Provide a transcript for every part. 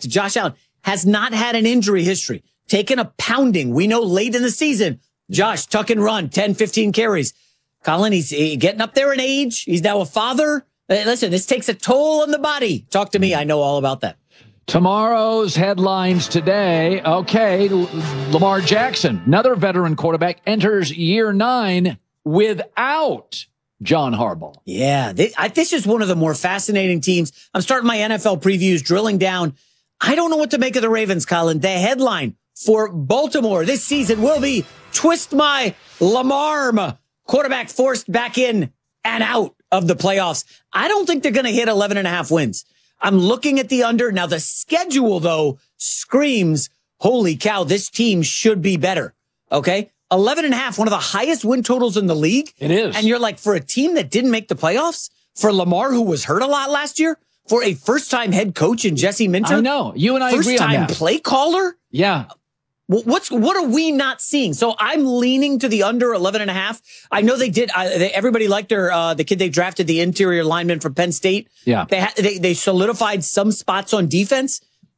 to Josh Allen, has not had an injury history. Taken a pounding. We know late in the season, Josh, tuck and run, 10, 15 carries. Colin, he's getting up there in age. He's now a father. Listen, this takes a toll on the body. Talk to me. I know all about that. Tomorrow's headlines today. Okay, Lamar Jackson, another veteran quarterback, enters year 9 without John Harbaugh. Yeah, this is one of the more fascinating teams. I'm starting my NFL previews, drilling down. I don't know what to make of the Ravens, Colin. The headline for Baltimore this season will be Twist My Lamar. Quarterback forced back in and out of the playoffs. I don't think they're going to hit 11.5 wins. I'm looking at the under. Now, the schedule, though, screams, holy cow, this team should be better. Okay? 11.5, one of the highest win totals in the league. It is. And you're like, for a team that didn't make the playoffs, for Lamar, who was hurt a lot last year, for a first-time head coach in Jesse Minter. I know. You and I agree on that. First-time play caller? Yeah. What are we not seeing? So I'm leaning to the under 11.5. I know they did. Everybody liked the kid they drafted, the interior lineman from Penn State. Yeah. They solidified some spots on defense.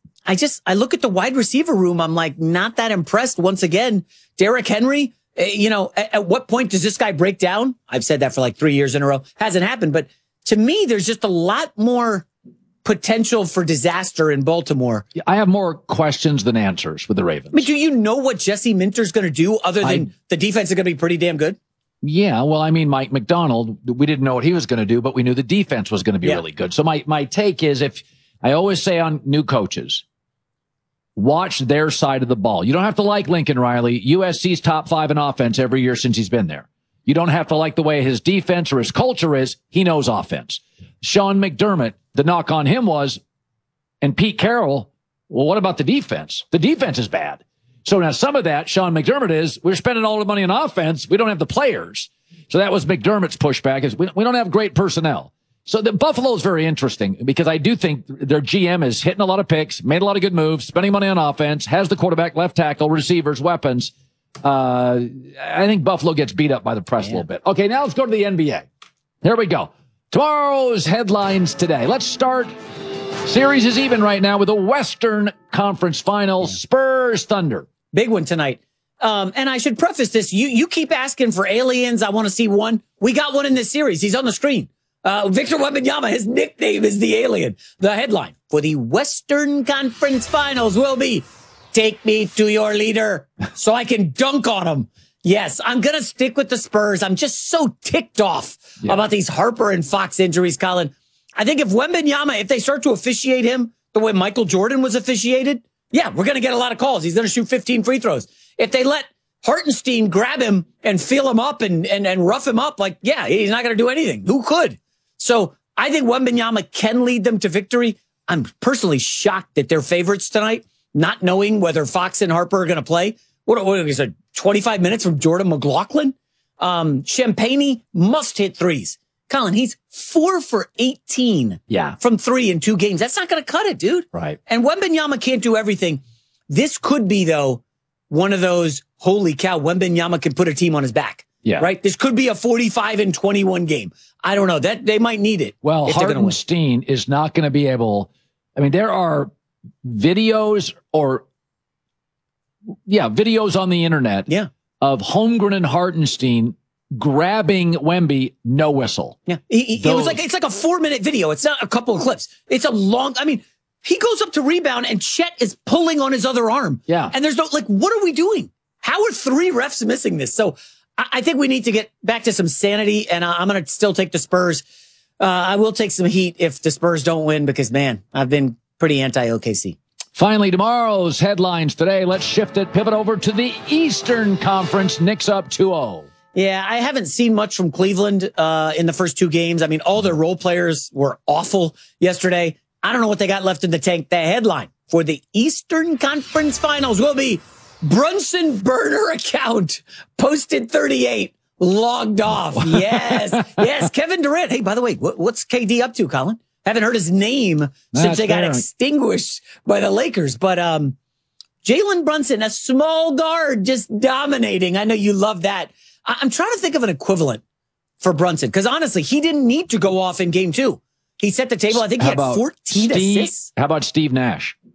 I look at the wide receiver room. I'm like, not that impressed. Once again, Derrick Henry, at what point does this guy break down? I've said that for like 3 years in a row. Hasn't happened. But to me, there's just a lot more potential for disaster in Baltimore. I have more questions than answers with the Ravens. I mean, do you know what Jesse Minter's going to do other than the defense is going to be pretty damn good? Yeah, well, I mean, Mike McDonald, we didn't know what he was going to do, but we knew the defense was going to be really good. So my take is, if I always say on new coaches, watch their side of the ball. You don't have to like Lincoln Riley. USC's top 5 in offense every year since he's been there. You don't have to like the way his defense or his culture is. He knows offense. Sean McDermott, the knock on him was, and Pete Carroll, well, what about the defense? The defense is bad. So now some of that, Sean McDermott is, we're spending all the money on offense. We don't have the players. So that was McDermott's pushback, is we don't have great personnel. So the Buffalo is very interesting because I do think their GM is hitting a lot of picks, made a lot of good moves, spending money on offense, has the quarterback, left tackle, receivers, weapons. I think Buffalo gets beat up by the press a little bit. Okay, now let's go to the NBA. Here we go. Tomorrow's headlines today. Let's start. Series is even right now with the Western Conference Finals. Spurs Thunder. Big one tonight. And I should preface this. You keep asking for aliens. I want to see one. We got one in this series. He's on the screen. Victor Wembanyama, his nickname is the alien. The headline for the Western Conference Finals will be, take me to your leader so I can dunk on him. Yes, I'm going to stick with the Spurs. I'm just so ticked off about these Harper and Fox injuries, Colin. I think if Wembanyama, if they start to officiate him the way Michael Jordan was officiated, we're going to get a lot of calls. He's going to shoot 15 free throws. If they let Hartenstein grab him and feel him up and rough him up, he's not going to do anything. Who could? So I think Wembanyama can lead them to victory. I'm personally shocked that they're favorites tonight, not knowing whether Fox and Harper are going to play. What is it, 25 minutes from Jordan McLaughlin? Champagny must hit threes. Colin, he's 4 for 18 from 3 in 2 games. That's not going to cut it, dude. Right. And Wembanyama can't do everything. This could be, though, one of those, holy cow, Wembanyama can put a team on his back. Yeah. Right? This could be a 45-21 game. I don't know. That they might need it. Well, Hartenstein is not going to be able. I mean, there are videos videos on the internet of Holmgren and Hartenstein grabbing Wemby, no whistle. Yeah. It was it's like a 4-minute video. It's not a couple of clips. It's a long, he goes up to rebound and Chet is pulling on his other arm. Yeah. And there's no, what are we doing? How are 3 refs missing this? So I think we need to get back to some sanity, and I'm going to still take the Spurs. I will take some heat if the Spurs don't win because, man, I've been pretty anti-OKC. Finally, tomorrow's headlines today. Let's shift it, pivot over to the Eastern Conference. Knicks up 2-0. Yeah, I haven't seen much from Cleveland in the first 2 games. I mean, all their role players were awful yesterday. I don't know what they got left in the tank. The headline for the Eastern Conference Finals will be Brunson burner account posted 38, logged off. Yes. Kevin Durant. Hey, by the way, what's KD up to, Colin? Haven't heard his name since they got extinguished by the Lakers. But Jalen Brunson, a small guard, just dominating. I know you love that. I'm trying to think of an equivalent for Brunson because honestly, he didn't need to go off in game 2. He set the table. I think he had 14 assists. How about Steve Nash?